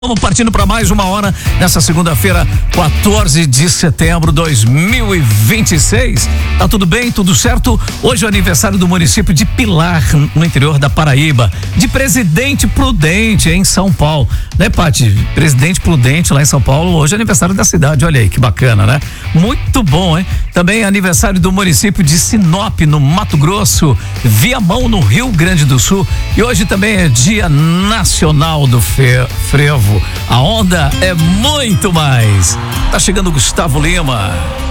Vamos partindo para mais uma hora nessa segunda-feira, 14 de setembro de 2026. Tá tudo bem? Tudo certo? Hoje é o aniversário do município de Pilar, no interior da Paraíba, de Presidente Prudente, em São Paulo. Né, Pati? Presidente Prudente lá em São Paulo, hoje é aniversário da cidade, olha aí, que bacana, né? Muito bom, hein? Também é aniversário do município de Sinop, no Mato Grosso, Viamão, no Rio Grande do Sul. E hoje também é Dia Nacional do Frevo. A onda é muito mais. Tá chegando o Gustavo Lima.